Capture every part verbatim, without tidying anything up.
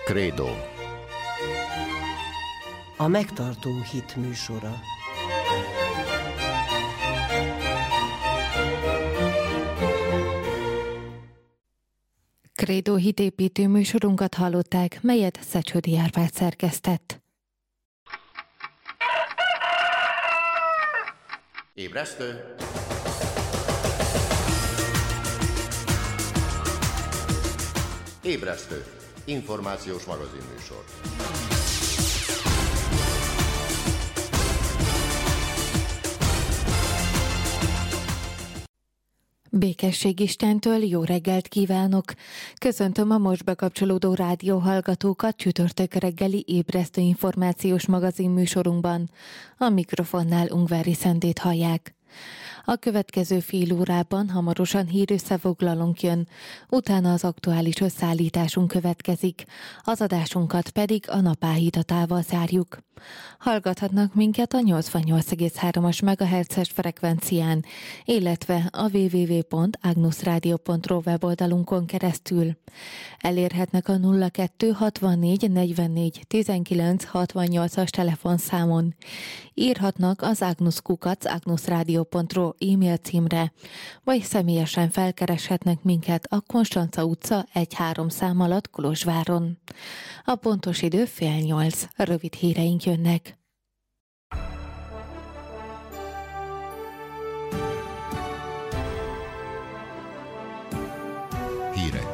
Krédó. A megtartó hit műsora. Krédó hitépítő műsorunkat hallották, melyet Szecsődi Árpád szerkesztett. Ébresztő! Ébresztő! Információs magazinműsor. Békesség Istentől, jó reggelt kívánok! Köszöntöm a most bekapcsolódó rádióhallgatókat csütörtök reggeli ébresztő információs magazinműsorunkban. A mikrofonnál Ungvári Szentét hallják. A következő fél órában hamarosan hírösszefoglalónk jön, utána az aktuális összeállításunk következik, az adásunkat pedig a napáhítatával zárjuk. Hallgathatnak minket a nyolcvannyolc egész hármas megahertzes frekvencián, illetve a double-u double-u double-u pont agnusradio pont ro weboldalunkon keresztül. Elérhetnek a nulla kettő hatvannégy negyvennégy tizenkilenc hatvannyolcas telefonszámon. Írhatnak az agnuskukac agnusradio pont ro e-mail címre, vagy személyesen felkereshetnek minket a Konstanca utca egy három szám alatt Kolozsváron. A pontos idő fél nyolc, rövid híreink jönnek. Hírek.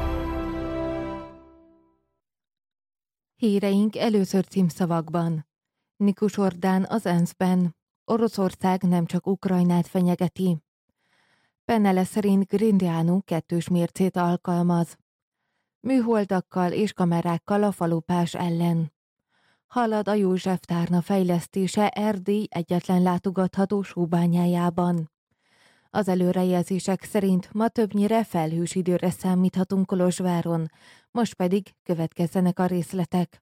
Híreink először címszavakban. Nikus Ordán az ENSZ-ben. Oroszország nem csak Ukrajnát fenyegeti. Pennele szerint Grindeanu kettős mércét alkalmaz. Műholdakkal és kamerákkal a falupás ellen. Halad a József tárna fejlesztése Erdély egyetlen látogatható sóbányájában. Az előrejelzések szerint ma többnyire felhős időre számíthatunk Kolozsváron, most pedig következzenek a részletek.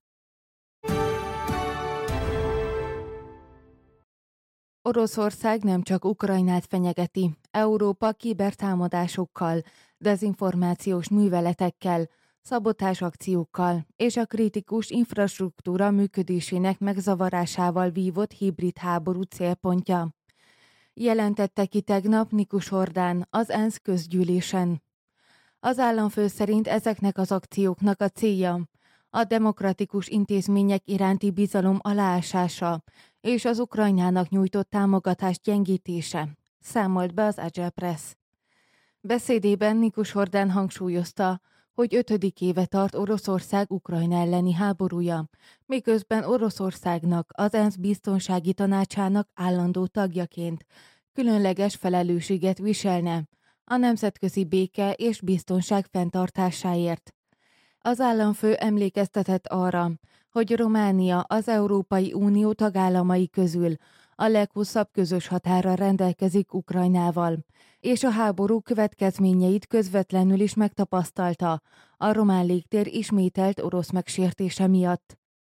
Oroszország nem csak Ukrajnát fenyegeti, Európa kibertámadásokkal, dezinformációs műveletekkel, szabotásakciókkal és a kritikus infrastruktúra működésének megzavarásával vívott hibrid háború célpontja. Jelentette ki tegnap Nikus Ordán az ENSZ közgyűlésen. Az államfő szerint ezeknek az akcióknak a célja a demokratikus intézmények iránti bizalom aláásása és az Ukrajnának nyújtott támogatás gyengítése, számolt be az Agile Press. Beszédében Nikus Ordán hangsúlyozta, hogy ötödik éve tart Oroszország Ukrajna elleni háborúja, miközben Oroszországnak az ENSZ biztonsági tanácsának állandó tagjaként különleges felelősséget viselne a nemzetközi béke és biztonság fenntartásáért. Az államfő emlékeztetett arra, hogy Románia az Európai Unió tagállamai közül a leghosszabb közös határra rendelkezik Ukrajnával, és a háború következményeit közvetlenül is megtapasztalta a román légtér ismételt orosz megsértése miatt.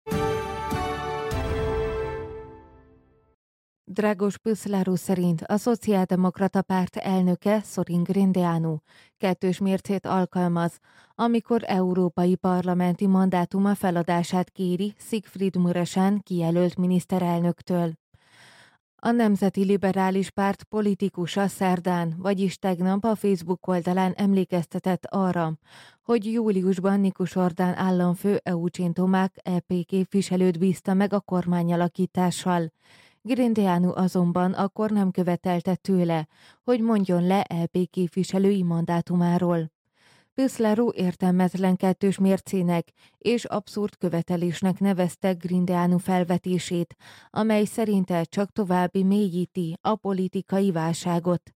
Dragos Püszláru szerint a Szociáldemokrata Párt elnöke Sorin Grindeanu kettős mércét alkalmaz, amikor európai parlamenti mandátuma feladását kéri Siegfried Muresan kijelölt miniszterelnöktől. A Nemzeti Liberális Párt politikusa szerdán, vagyis tegnap a Facebook oldalán emlékeztetett arra, hogy júliusban Nikus Ordán államfő Eucsin-Tomák é pé képviselőt bízta meg a kormányalakítással. Grindeanu azonban akkor nem követelte tőle, hogy mondjon le é pé képviselői mandátumáról. Püszláru értelmetlen kettős mércének és abszurd követelésnek nevezte Grindeanu felvetését, amely szerinte csak további mélyíti a politikai válságot.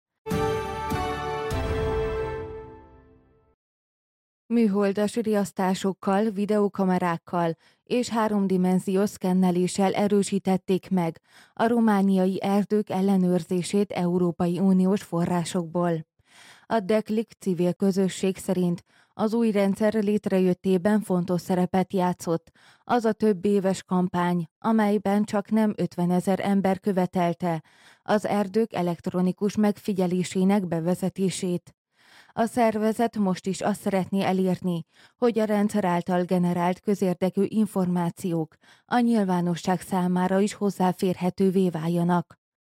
Műholdas riasztásokkal, videókamerákkal és háromdimenziós szkenneléssel erősítették meg a romániai erdők ellenőrzését Európai Uniós forrásokból. A Deklik civil közösség szerint az új rendszer létrejöttében fontos szerepet játszott az a több éves kampány, amelyben csak nem ötvenezer ember követelte az erdők elektronikus megfigyelésének bevezetését. A szervezet most is azt szeretné elérni, hogy a rendszer által generált közérdekű információk a nyilvánosság számára is hozzáférhetővé váljanak.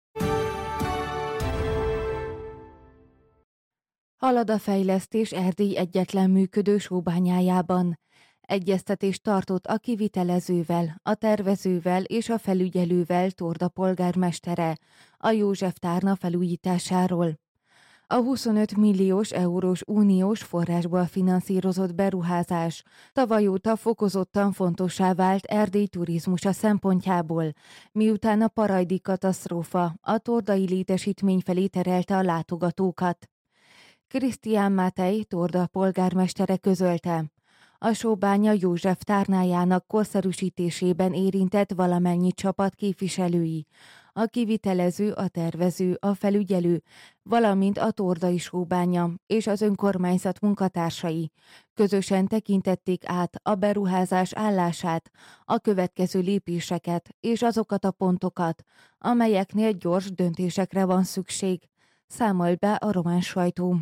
Halad a fejlesztés Erdély egyetlen működő sóbányájában. Egyeztetést tartott a kivitelezővel, a tervezővel és a felügyelővel Torda polgármestere a József tárna felújításáról. A huszonöt milliós eurós uniós forrásból finanszírozott beruházás tavaly óta fokozottan fontossá vált Erdély turizmusa szempontjából, miután a parajdi katasztrófa a tordai létesítmény felé terelte a látogatókat. Krisztián Máté Torda polgármestere közölte, a sóbánya József tárnájának korszerűsítésében érintett valamennyi csapat képviselői, a kivitelező, a tervező, a felügyelő, valamint a tordai sóbánya és az önkormányzat munkatársai közösen tekintették át a beruházás állását, a következő lépéseket és azokat a pontokat, amelyeknél gyors döntésekre van szükség, számolt be a román sajtó.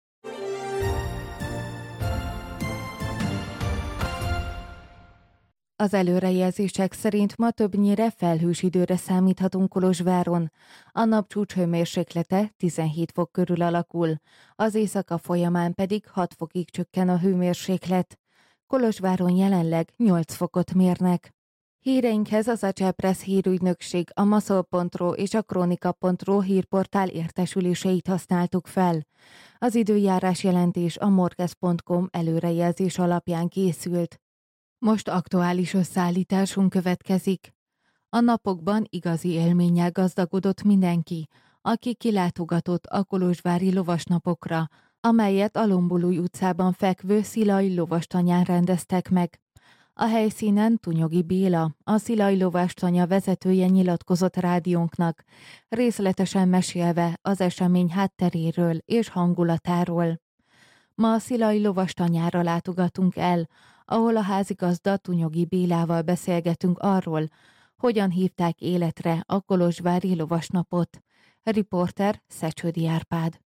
Az előrejelzések szerint ma többnyire felhős időre számíthatunk Kolozsváron. A napcsúcs hőmérséklete tizenhét fok körül alakul, az éjszaka folyamán pedig hat fokig csökken a hőmérséklet. Kolozsváron jelenleg nyolc fokot mérnek. Híreinkhez az Acsepress hírügynökség, a maszol pont ro és a kronika pont ro hírportál értesüléseit használtuk fel. Az időjárás jelentés a morges pont com előrejelzés alapján készült. Most aktuális összeállításunk következik. A napokban igazi élménnyel gazdagodott mindenki, aki kilátogatott a kolozsvári lovasnapokra, amelyet a Lombolúj utcában fekvő Szilaj lovastanyán rendeztek meg. A helyszínen Tunyogi Béla, a Szilaj lovastanya vezetője nyilatkozott rádiónknak, részletesen mesélve az esemény hátteréről és hangulatáról. Ma a Szilaj lovastanyára látogatunk el, ahol a házigazda Tunyogi Bélával beszélgetünk arról, hogyan hívták életre a kolozsvári lovasnapot. Riporter Szecsődi Árpád.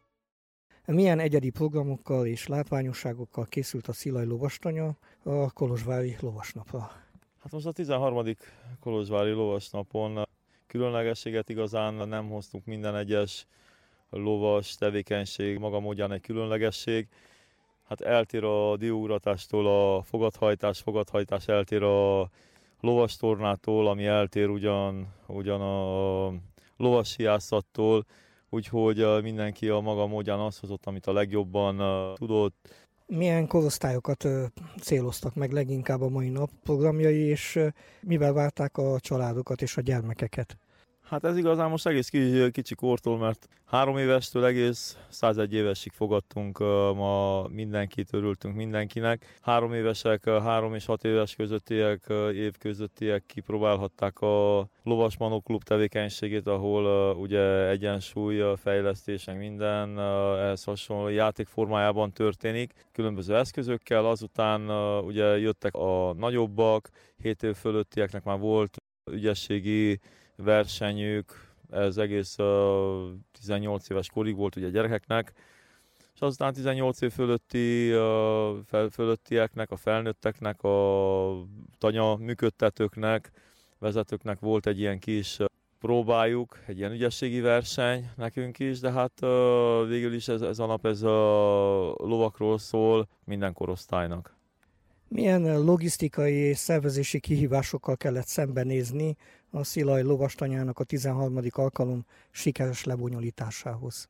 Milyen egyedi programokkal és látványosságokkal készült a Szilaj lovastanya a kolozsvári lovasnapra? Hát most a tizenharmadik kolozsvári lovasnapon különlegességet igazán nem hoztunk, minden egyes lovas tevékenység maga módján egy különlegesség. Hát eltér a dióuratástól a fogadhajtás, fogadhajtás eltér a lovastornától, ami eltér ugyan, ugyan a lovassiászattól, úgyhogy mindenki a maga módján azt hozott, amit a legjobban tudott. Milyen korosztályokat céloztak meg leginkább a mai nap programjai, és mivel várták a családokat és a gyermekeket? Hát ez igazán most egész kicsi kortól, mert három évestől egész százegy évesig fogadtunk ma mindenkit, örültünk mindenkinek. Három évesek, három és hat éves közöttiek, év közöttiek kipróbálhatták a Lovas Manó Klub tevékenységét, ahol ugye egyensúly, fejlesztések minden ehhez hasonló játékformájában történik. Különböző eszközökkel, azután ugye jöttek a nagyobbak, hét év fölöttieknek már volt ügyességi versenyük, ez egész uh, tizennyolc éves korig volt ugye a gyerekeknek, és azután tizennyolc év fölötti, uh, fel, fölöttieknek, a felnőtteknek, a tanya működtetőknek, vezetőknek volt egy ilyen kis uh, próbájuk, egy ilyen ügyességi verseny nekünk is, de hát uh, végül is ez, ez a nap ez a lovakról szól minden korosztálynak. Milyen logisztikai és szervezési kihívásokkal kellett szembenézni a Szilaj lovastanyának a tizenharmadik alkalom sikeres lebonyolításához?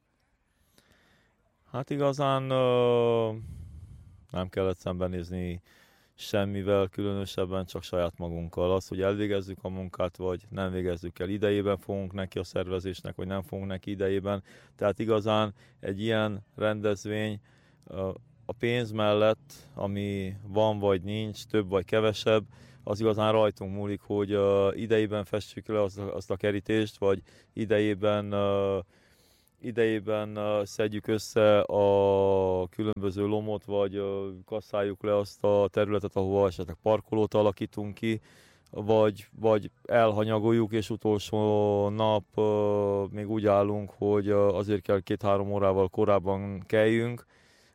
Hát igazán uh, nem kellett szembenézni semmivel, különösebben csak saját magunkkal. Az, hogy elvégezzük a munkát, vagy nem végezzük el idejében, fogunk neki a szervezésnek, vagy nem fogunk neki idejében. Tehát igazán egy ilyen rendezvény uh, a pénz mellett, ami van vagy nincs, több vagy kevesebb, az igazán rajtunk múlik, hogy uh, idejében festjük le azt a, azt a kerítést, vagy idejében, uh, idejében uh, szedjük össze a különböző lomot, vagy uh, kasszáljuk le azt a területet, ahova esetleg parkolót alakítunk ki, vagy, vagy elhanyagoljuk, és utolsó nap uh, még úgy állunk, hogy uh, azért kell két-három órával korábban keljünk,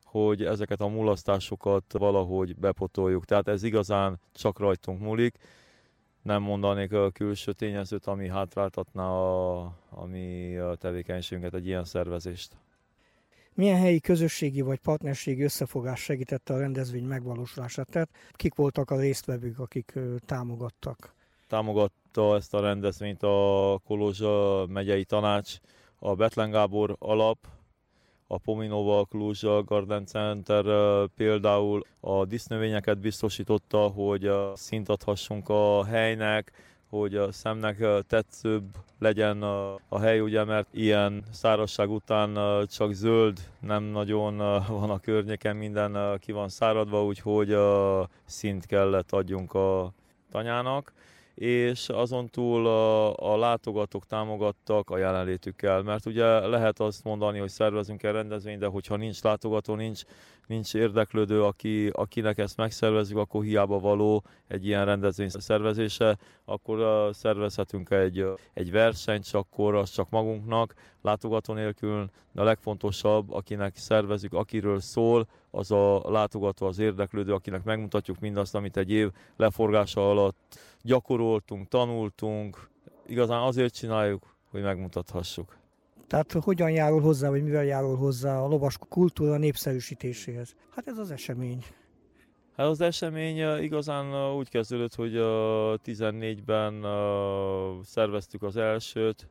hogy ezeket a mulasztásokat valahogy bepotoljuk. Tehát ez igazán csak rajtunk múlik. Nem mondanék a külső tényezőt, ami hátráltatná a, a mi a tevékenységünket, egy ilyen szervezést. Milyen helyi közösségi vagy partnerségi összefogás segítette a rendezvény megvalósulását? Tehát kik voltak a résztvevők, akik támogattak? Támogatta ezt a rendezvényt a Kolozs megyei tanács, a Bethlen Gábor alap, a Pominova Cluj Garden Center például a dísznövényeket biztosította, hogy szint adhassunk a helynek, hogy a szemnek tetszőbb legyen a hely, ugye, mert ilyen szárazság után csak zöld, nem nagyon van a környéken, minden ki van száradva, úgyhogy szint kellett adjunk a tanyának. És azon túl a, a látogatók támogattak a jelenlétükkel, mert ugye lehet azt mondani, hogy szervezünk el rendezvényt, de hogyha nincs látogató, nincs, nincs érdeklődő, aki, akinek ezt megszervezzük, akkor hiába való egy ilyen rendezvény szervezése, akkor szervezhetünk egy, egy versenyt, csak akkor az csak magunknak, látogató nélkül, de a legfontosabb, akinek szervezünk, akiről szól, az a látogató, az érdeklődő, akinek megmutatjuk mindazt, amit egy év leforgása alatt gyakoroltunk, tanultunk. Igazán azért csináljuk, hogy megmutathassuk. Tehát hogyan járul hozzá, vagy mivel járul hozzá a lovas kultúra népszerűsítéséhez? Hát ez az esemény. Hát az esemény igazán úgy kezdődött, hogy tizennégyben szerveztük az elsőt,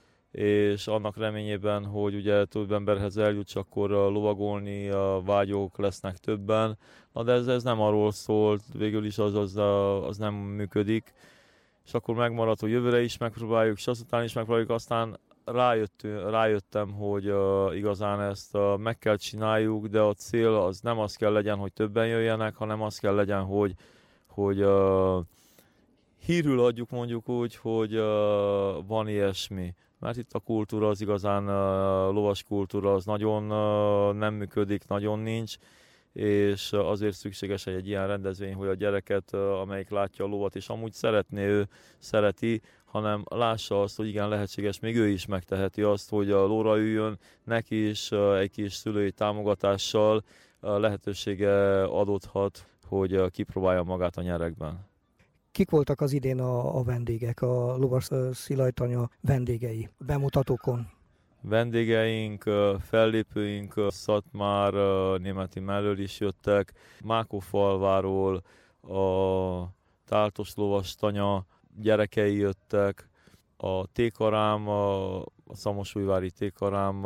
és annak reményében, hogy ugye több emberhez eljutsz, akkor lovagolni a vágyók lesznek többen. Na de ez, ez nem arról szólt, végül is az, az, az nem működik. És akkor megmaradt, hogy jövőre is megpróbáljuk, és azután is megpróbáljuk, aztán rájött, rájöttem, hogy uh, igazán ezt uh, meg kell csináljuk, de a cél az nem az kell legyen, hogy többen jöjjenek, hanem az kell legyen, hogy, hogy uh, hírül adjuk mondjuk úgy, hogy uh, van ilyesmi. Mert itt a kultúra az igazán, a lovas kultúra az nagyon nem működik, nagyon nincs, és azért szükséges egy ilyen rendezvény, hogy a gyereket, amelyik látja a lovat, és amúgy szeretné, ő szereti, hanem lássa azt, hogy igen, lehetséges, még ő is megteheti azt, hogy a lóra üljön, neki is egy kis szülői támogatással lehetősége adódhat, hogy kipróbálja magát a nyerekben. Kik voltak az idén a, a vendégek, a lovas szilajtanya vendégei bemutatókon? Vendégeink, fellépőink Szatmár, Németi mellől is jöttek, Mákófalváról, a Táltos lovastanya gyerekei jöttek, a Tékarám, a Szamosújvári Tékarám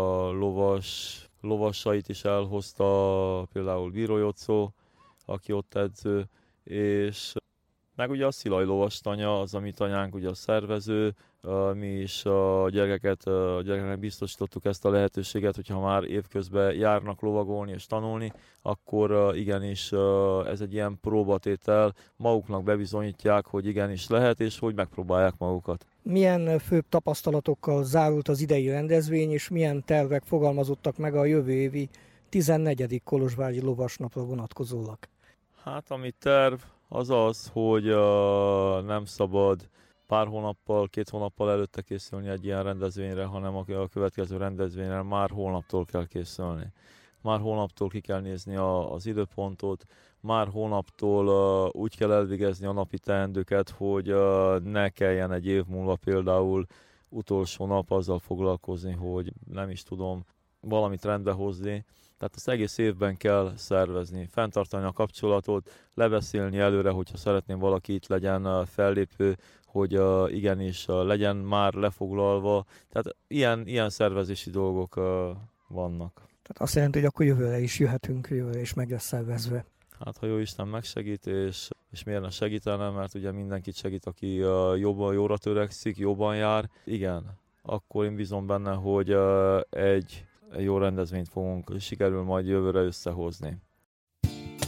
lovas, lovasait is elhozta, például Bíró Jocó, aki ott edző, és meg ugye a Szilaj lovastanya, az a mi tanyánk, ugye a szervező, mi is a gyerekeket, a gyerekeknek biztosítottuk ezt a lehetőséget, hogyha már évközben járnak lovagolni és tanulni, akkor igenis ez egy ilyen próbatétel, maguknak bebizonyítják, hogy igenis lehet, és hogy megpróbálják magukat. Milyen főbb tapasztalatokkal zárult az idei rendezvény, és milyen tervek fogalmazottak meg a jövő évi tizennegyedik Kolozsvári Lovasnapra vonatkozólag? Hát ami terv, az az, hogy uh, nem szabad pár hónappal, két hónappal előtte készülni egy ilyen rendezvényre, hanem a következő rendezvényre már holnaptól kell készülni. Már holnaptól ki kell nézni a, az időpontot, már hónaptól uh, úgy kell elvégezni a napi teendőket, hogy uh, ne kelljen egy év múlva például utolsó nap azzal foglalkozni, hogy nem is tudom valamit rendbe hozni. Tehát az egész évben kell szervezni, fenntartani a kapcsolatot, lebeszélni előre, hogyha szeretném valaki itt legyen fellépő, hogy uh, igenis uh, legyen már lefoglalva. Tehát ilyen, ilyen szervezési dolgok uh, vannak. Tehát azt jelenti, hogy akkor jövőre is jöhetünk, jövőre is meg lesz szervezve. Hát ha jó Isten megsegít, és, és miért ne segítene, mert ugye mindenkit segít, aki uh, jobban, jóra törekszik, jobban jár. Igen, akkor én bízom benne, hogy uh, egy, egy jó rendezvényt fogunk sikerül majd jövőre összehozni.